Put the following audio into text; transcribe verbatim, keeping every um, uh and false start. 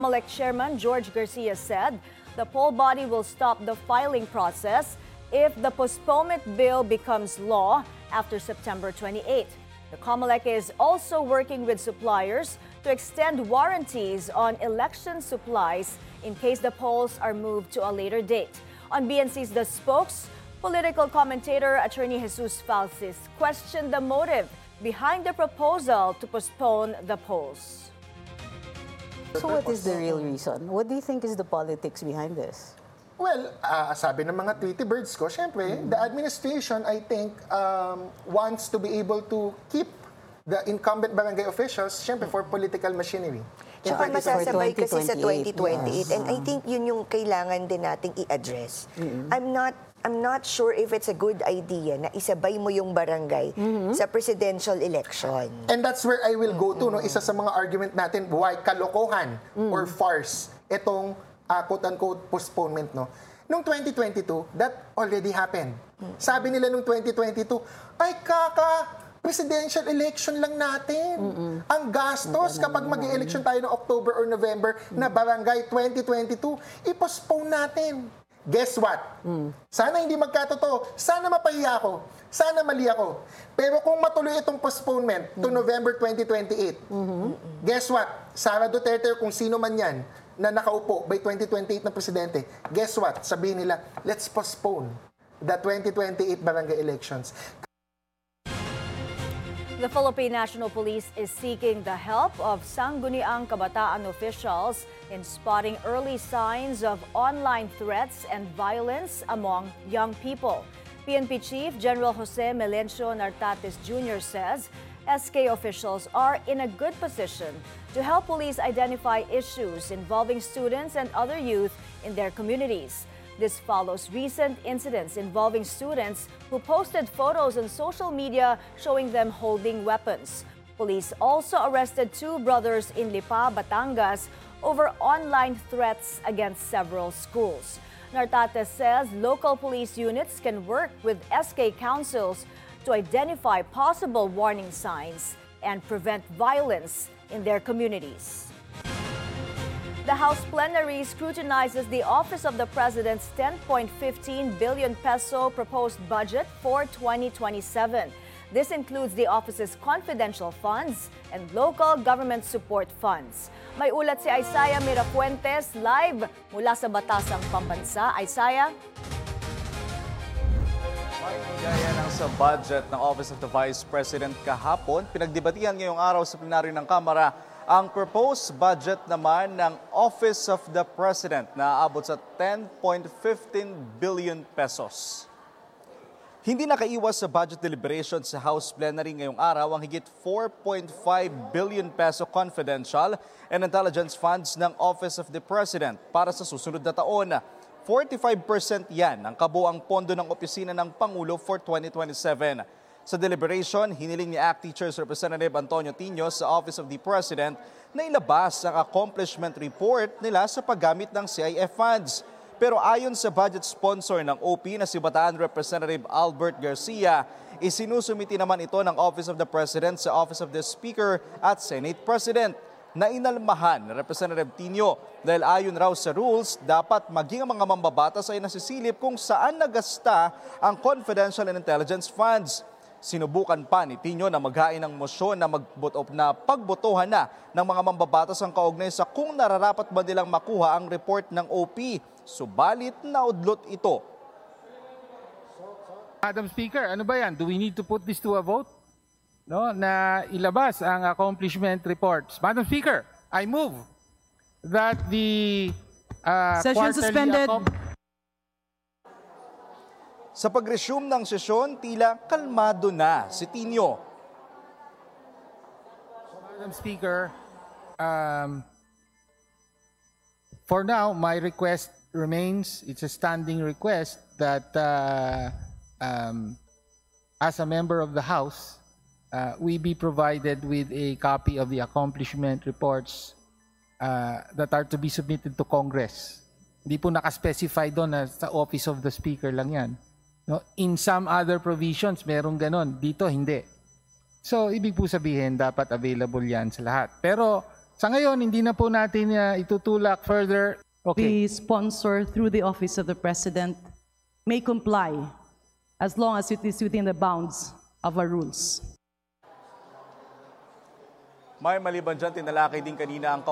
COMELEC Chairman George Garcia said the poll body will stop the filing process if the postponement bill becomes law after September twenty-eighth. The COMELEC is also working with suppliers to extend warranties on election supplies in case the polls are moved to a later date. On B N C's The Spokes, political commentator Attorney Jesus Falsis questioned the motive behind the proposal to postpone the polls. So what is the real reason? What do you think is the politics behind this? Well, uh, sabi ng mga Tweety Birds ko, syempre, mm. the administration, I think, um, wants to be able to keep the incumbent barangay officials, syempre, for political machinery. Tsaka masasabay kasi sa twenty twenty-eight. Yes. And I think yun yung kailangan din nating i-address. Mm-hmm. I'm not I'm not sure if it's a good idea na isabay mo yung barangay mm-hmm. sa presidential election. And that's where I will go to, no? Isa sa mga argument natin, why kalokohan mm-hmm. or farce itong uh, quote-unquote postponement, no? Noong twenty twenty-two, that already happened. Mm-hmm. Sabi nila noong twenty twenty-two, ay kaka, presidential election lang natin. Mm-mm. Ang gastos kapag mag-election tayo ng October or November mm. na barangay twenty twenty-two, i-postpone natin. Guess what? Mm. Sana hindi magkatotoo. Sana mapahiya ako. Sana mali ako. Pero kung matuloy itong postponement mm. to November twenty twenty-eight, mm-hmm. guess what? Sara Duterte, kung sino man yan, na nakaupo by twenty twenty-eight na presidente, guess what? Sabihin nila, let's postpone the twenty twenty-eight barangay elections. The Philippine National Police is seeking the help of Sangguniang Kabataan officials in spotting early signs of online threats and violence among young people. P N P Chief General Jose Melencio Nartates Junior says S K officials are in a good position to help police identify issues involving students and other youth in their communities. This follows recent incidents involving students who posted photos on social media showing them holding weapons. Police also arrested two brothers in Lipa, Batangas over online threats against several schools. Nartates says local police units can work with S K councils to identify possible warning signs and prevent violence in their communities. The House plenary scrutinizes the Office of the President's ten point one five billion peso proposed budget for twenty twenty-seven. This includes the office's confidential funds and local government support funds. May ulat si Isaiah Mirafuentes live mula sa Batasang Pambansa. Isaiah? Gaya ng sa budget ng Office of the Vice President kahapon, pinagdebatihan ngayong araw sa plenaryo ng Kamara ang proposed budget naman ng Office of the President na aabot sa ten point one five billion pesos. Hindi nakaiwas sa budget deliberation sa House plenary ngayong araw ang higit four point five billion peso confidential and intelligence funds ng Office of the President para sa susunod na taon. forty-five percent yan ang kabuang pondo ng opisina ng Pangulo for twenty twenty-seven. Sa deliberation, hiniling ni A C T Teachers Representative Antonio Tino sa Office of the President na ilabas ang accomplishment report nila sa paggamit ng C I F funds. Pero ayon sa budget sponsor ng O P na si Bataan Representative Albert Garcia, isinusumiti naman ito ng Office of the President sa Office of the Speaker at Senate President. Na inalmahan ng Representative Tino dahil ayon raw sa rules, dapat maging ang mga mambabatas ay nasisilip kung saan nagasta ang confidential and intelligence funds. Sinubukan pa ni Tino na maghain ng mosyon na, na pagbotohan na ng mga mambabatas ang kaugnay sa kung nararapat ba nilang makuha ang report ng O P. Subalit naudlot ito. Madam Speaker, ano ba yan? Do we need to put this to a vote? No, na ilabas ang accomplishment reports. Madam Speaker, I move that the uh, Session suspended. Sa pag-resume ng sesyon, tila kalmado na si Tino. Madam Speaker, um, for now, my request remains, it's a standing request that uh, um, as a member of the House, uh, we be provided with a copy of the accomplishment reports uh, that are to be submitted to Congress. Hindi po nakaspecify doon na sa Office of the Speaker lang yan. No, in some other provisions, merong ganon. Dito, hindi. So, ibig po sabihin, dapat available yan sa lahat. Pero, Sa ngayon, hindi na po natin uh, itutulak further. Okay. The sponsor through the Office of the President may comply as long as it is within the bounds of our rules. May maliban dyan, tinalakay din kanina ang